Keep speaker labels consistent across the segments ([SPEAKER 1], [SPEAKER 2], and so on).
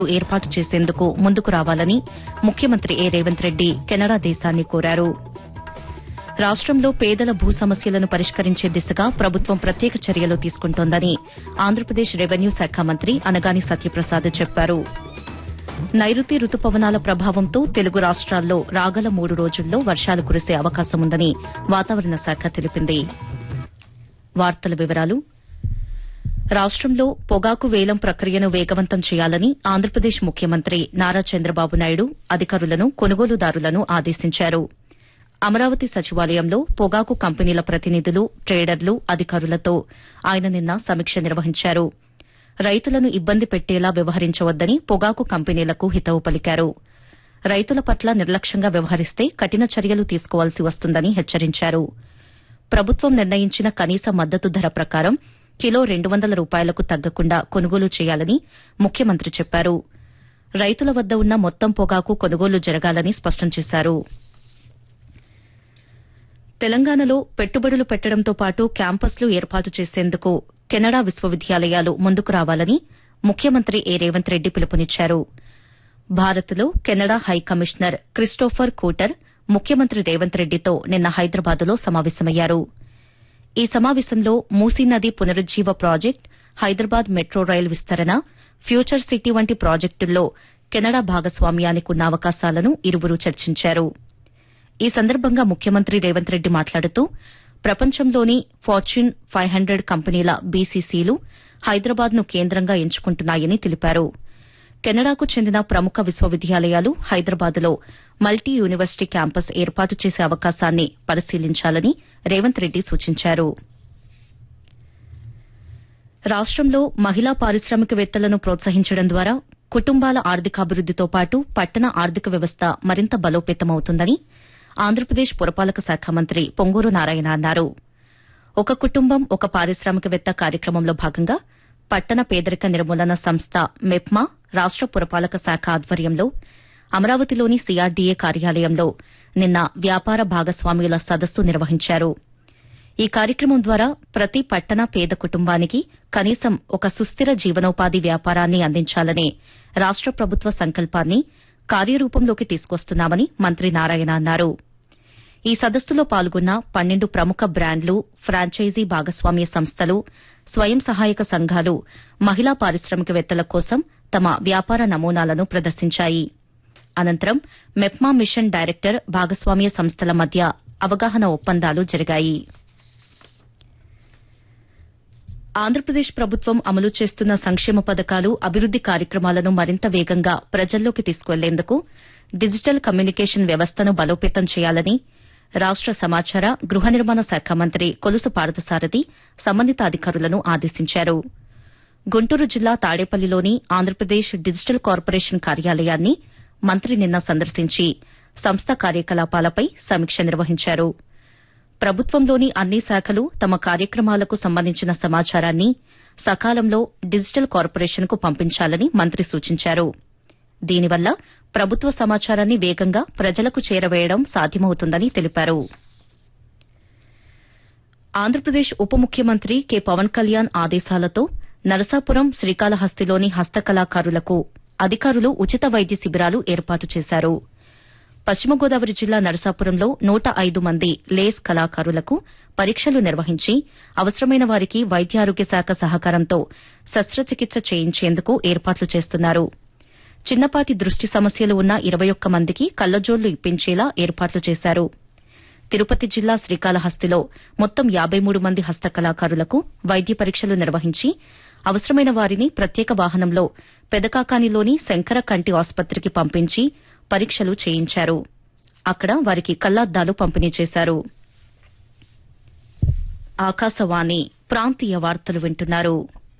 [SPEAKER 1] ఏర్పాటు చేసేందుకు ముందుకు రావాలని ముఖ్యమంత్రి రేవంత్ రెడ్డి కెనడా దేశాన్ని కోరారు. రాష్టంలో పేదల భూ సమస్యలను పరిష్కరించే దిశగా ప్రభుత్వం ప్రత్యేక చర్యలు తీసుకుంటోందని ఆంధ్రప్రదేశ్ రెవెన్యూ శాఖ మంత్రి అనగాని సత్యప్రసాద్ చెప్పారు. నైరుతి రుతుపవనాల ప్రభావంతో తెలుగు రాష్ట్రాల్లో రాగల 3 రోజుల్లో వర్షాలు కురిసే అవకాశముందని వాతావరణ శాఖ తెలిపింది. వార్తల వివరాలు. రాష్టంలో పొగాకు వేలం ప్రక్రియను వేగవంతం చేయాలని ఆంధ్రప్రదేశ్ ముఖ్యమంత్రి నారా చంద్రబాబు నాయుడు అధికారులను, కొనుగోలుదారులను ఆదేశించారు. అమరావతి సచివాలయంలో పొగాకు కంపెనీల ప్రతినిధులు, ట్రేడర్లు, అధికారులతో ఆయన నిన్న సమీక్ష నిర్వహించారు. రైతులను ఇబ్బంది పెట్టేలా వ్యవహరించవద్దని పొగాకు కంపెనీలకు హితవు పలికారు. రైతుల పట్ల నిర్లక్ష్యంగా వ్యవహరిస్తే కఠిన చర్యలు తీసుకోవాల్సి వస్తుందని హెచ్చరించారు. ప్రభుత్వం నిర్ణయించిన కనీస మద్దతు ధర ప్రకారం కిలో 200 రూపాయలకు తగ్గకుండా కొనుగోలు చేయాలని ముఖ్యమంత్రి చెప్పారు. రైతుల వద్ద ఉన్న మొత్తం పొగాకు కొనుగోలు జరగాలని స్పష్టం చేశారు. తెలంగాణలో పెట్టుబడులు పెట్టడంతో పాటు క్యాంపస్లు ఏర్పాటు చేసేందుకు కెనడా విశ్వవిద్యాలయాలు ముందుకు రావాలని ముఖ్యమంత్రి రేవంత్ రెడ్డి పిలుపునిచ్చారు. భారత్లో కెనడా హై కమిషనర్ క్రిస్టోఫర్ కూటర్ ముఖ్యమంత్రి రేవంత్ రెడ్డితో నిన్న హైదరాబాద్లో సమావేశమయ్యారు. ఈ సమావేశంలో మూసీ నది పునరుజ్జీవ ప్రాజెక్టు, హైదరాబాద్ మెట్రో రైలు విస్తరణ, ఫ్యూచర్ సిటీ వంటి ప్రాజెక్టుల్లో కెనడా భాగస్వామ్యానికి ఉన్న అవకాశాలను ఇరువురు చర్చించారు. ఈ సందర్భంగా ముఖ్యమంత్రి రేవంత్ రెడ్డి మాట్లాడుతూ ప్రపంచంలోని ఫార్చ్యూన్ 500 కంపెనీల బీసీసీలు హైదరాబాద్ను కేంద్రంగా ఎంచుకుంటున్నాయని తెలిపారు. కెనడాకు చెందిన ప్రముఖ విశ్వవిద్యాలయాలు హైదరాబాద్లో మల్టీ యూనివర్సిటీ క్యాంపస్ ఏర్పాటు చేసే అవకాశాన్ని పరిశీలించాలని రేవంత్ రెడ్డి సూచించారు. రాష్టంలో మహిళా పారిశ్రామికవేత్తలను ప్రోత్సహించడం ద్వారా కుటుంబాల ఆర్థికాభివృద్దితో పాటు పట్టణ ఆర్థిక వ్యవస్థ మరింత బలోపేతమవుతుందని ఆంధ్రప్రదేశ్ పురపాలక శాఖ మంత్రి పొంగూరు నారాయణ అన్నారు. ఒక కుటుంబం ఒక పారిశ్రామికవేత్త కార్యక్రమంలో భాగంగా పట్టణ పేదరిక నిర్మూలన సంస్థ మెప్మా రాష్ట పురపాలక శాఖ ఆధ్వర్యంలో అమరావతిలోని సీఆర్డీఏ కార్యాలయంలో నిన్న వ్యాపార భాగస్వామ్యుల సదస్సు నిర్వహించారు. ఈ కార్యక్రమం ద్వారా ప్రతి పట్టణ పేద కుటుంబానికి కనీసం ఒక సుస్థిర జీవనోపాధి వ్యాపారాన్ని అందించాలనే రాష్ట ప్రభుత్వ సంకల్పాన్ని కార్యరూపంలోకి తీసుకొస్తున్నామని మంత్రి నారాయణ అన్నారు. ఈ సదస్సులో పాల్గొన్న 12 ప్రముఖ బ్రాండ్లు, ఫ్రాంచైజీ భాగస్వామ్య సంస్థలు, స్వయం సహాయక సంఘాలు మహిళా పారిశ్రామికవేత్తల కోసం తమ వ్యాపార నమూనాలను ప్రదర్శించాయి. అనంతరం మెప్మా మిషన్ డైరెక్టర్, భాగస్వామ్య సంస్థల మధ్య అవగాహన ఒప్పందాలు జరిగాయి. ఆంధ్రప్రదేశ్ ప్రభుత్వం అమలు చేస్తున్న సంక్షేమ పథకాలు, అభివృద్ది కార్యక్రమాలను మరింత వేగంగా ప్రజల్లోకి తీసుకువెళ్లేందుకు డిజిటల్ కమ్యూనికేషన్ వ్యవస్థను బలోపేతం చేయాలని రాష్ట సమాచార, గృహ నిర్మాణ శాఖ మంత్రి కొలుసు పార్థసారథి సంబంధిత అధికారులను ఆదేశించారు. గుంటూరు జిల్లా తాడేపల్లిలోని ఆంధ్రప్రదేశ్ డిజిటల్ కార్పొరేషన్ కార్యాలయాన్ని మంత్రి నిన్న సందర్శించి సంస్థ కార్యకలాపాలపై సమీక్ష నిర్వహించారు. ప్రభుత్వంలోని అన్ని శాఖలు తమ కార్యక్రమాలకు సంబంధించిన సమాచారాన్ని సకాలంలో డిజిటల్ కార్పొరేషన్కు పంపించాలని మంత్రి సూచించారు. దీనివల్ల ప్రభుత్వ సమాచారాన్ని వేగంగా ప్రజలకు చేరవేయడం సాధ్యమవుతుందని తెలిపారు. ఆంధ్రప్రదేశ్ ఉప ముఖ్యమంత్రి కె పవన్ కళ్యాణ్ ఆదేశాలతో నరసాపురం, శ్రీకాళహస్తిలోని హస్తకళాకారులకు అధికారులు ఉచిత వైద్య శిబిరాలు ఏర్పాటు చేశారు. పశ్చిమ గోదావరి జిల్లా నరసాపురంలో 105 మంది లేస్ కళాకారులకు పరీక్షలు నిర్వహించి అవసరమైన వారికి వైద్యారోగ్య శాఖ సహకారంతో శస్త్రచికిత్స చేయించేందుకు ఏర్పాట్లు చేస్తున్నారు. చిన్నపాటి దృష్టి సమస్యలు ఉన్న 21 మందికి కళ్లజోళ్లు ఇప్పించేలా ఏర్పాట్లు చేశారు. తిరుపతి జిల్లా శ్రీకాళహస్తిలో మొత్తం 53 మంది హస్తకళాకారులకు వైద్య పరీక్షలు నిర్వహించి అవసరమైన వారిని ప్రత్యేక వాహనంలో పెదకాకానిలోని శంకర కంటి ఆసుపత్రికి పంపించి పరీక్షలు చేయించారు. అక్కడ వారికి కళ్లద్దాలు పంపిణీ చేశారు. ఆకాశవాణి ప్రాంతీయ వార్తలు వింటున్నారు.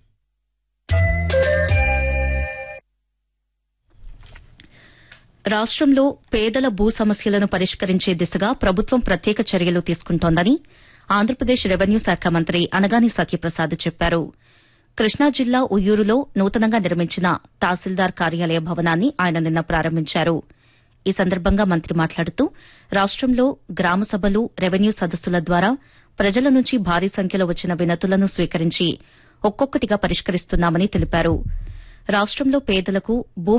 [SPEAKER 1] రాష్టంలో పేదల భూ సమస్యలను పరిష్కరించే దిశగా ప్రభుత్వం ప్రత్యేక చర్యలు తీసుకుంటోందని ఆంధ్రప్రదేశ్ రెవెన్యూ శాఖ మంత్రి అనగాని సత్యప్రసాద్ చెప్పారు. కృష్ణా జిల్లా ఉయ్యూరులో నూతనంగా నిర్మించిన తహసీల్దార్ కార్యాలయ భవనాన్ని ఆయన నిన్న ప్రారంభించారు. ఈ సందర్భంగా మంత్రి మాట్లాడుతూ రాష్టంలో గ్రామ సభలు, రెవెన్యూ సదస్సుల ద్వారా ప్రజల నుంచి భారీ సంఖ్యలో వచ్చిన వినతులను స్వీకరించి ఒక్కొక్కటిగా పరిష్కరిస్తున్నామని తెలిపారు. రాష్టంలో పేదలకు భూ